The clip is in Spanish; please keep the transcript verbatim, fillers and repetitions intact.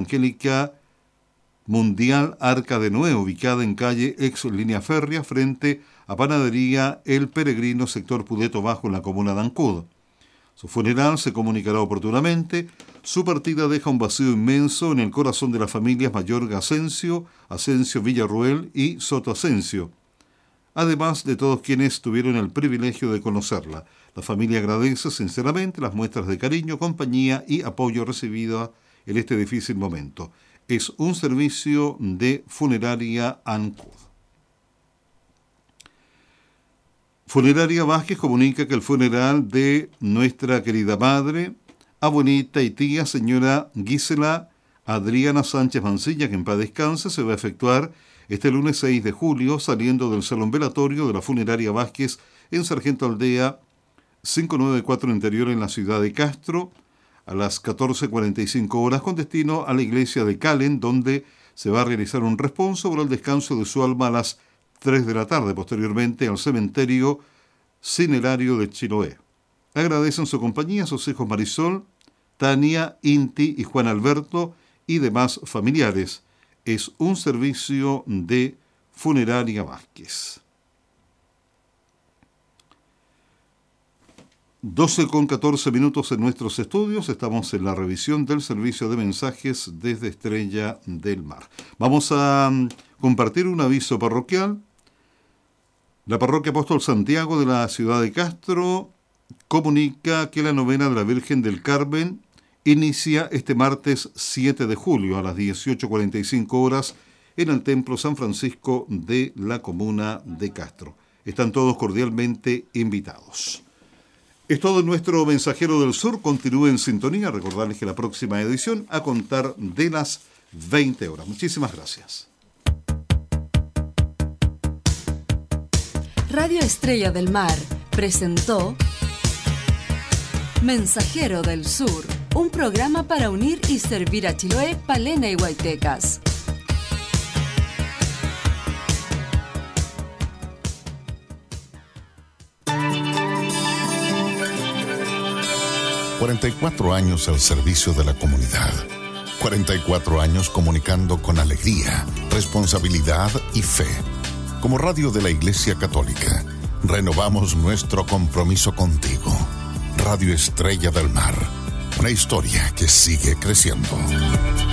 Evangélica Mundial Arca de Noé, ubicada en calle ex línea férrea, frente a Panadería El Peregrino, sector Pudeto Bajo, en la comuna de Ancud. Su funeral se comunicará oportunamente. Su partida deja un vacío inmenso en el corazón de las familias Mayorga Asensio, Asensio Villarruel y Soto Asensio, además de todos quienes tuvieron el privilegio de conocerla. La familia agradece sinceramente las muestras de cariño, compañía y apoyo recibido en este difícil momento. Es un servicio de Funeraria Ancud. Funeraria Vázquez comunica que el funeral de nuestra querida madre, abuelita y tía, señora Gisela Adriana Sánchez Mancilla, que en paz descanse, se va a efectuar este lunes seis de julio, saliendo del salón velatorio de la Funeraria Vázquez en Sargento Aldea quinientos noventa y cuatro Interior, en la ciudad de Castro, a las catorce cuarenta y cinco horas, con destino a la iglesia de Calen, donde se va a realizar un responso sobre el descanso de su alma a las tres de la tarde, posteriormente al cementerio cinerario de Chiloé. Agradecen su compañía a sus hijos Marisol, Tania, Inti y Juan Alberto y demás familiares. Es un servicio de Funeraria Vázquez. doce con catorce minutos en nuestros estudios. Estamos en la revisión del servicio de mensajes desde Estrella del Mar. Vamos a compartir un aviso parroquial. La Parroquia Apóstol Santiago de la ciudad de Castro comunica que la novena de la Virgen del Carmen inicia este martes siete de julio a las dieciocho cuarenta y cinco horas en el Templo San Francisco de la comuna de Castro. Están todos cordialmente invitados. Es todo nuestro Mensajero del Sur. Continúe en sintonía. Recordarles que la próxima edición a contar de las veinte horas. Muchísimas gracias. Radio Estrella del Mar presentó Mensajero del Sur, un programa para unir y servir a Chiloé, Palena y Huaytecas. cuarenta y cuatro años al servicio de la comunidad. cuarenta y cuatro años comunicando con alegría, responsabilidad y fe. Como radio de la Iglesia Católica, renovamos nuestro compromiso contigo. Radio Estrella del Mar, una historia que sigue creciendo.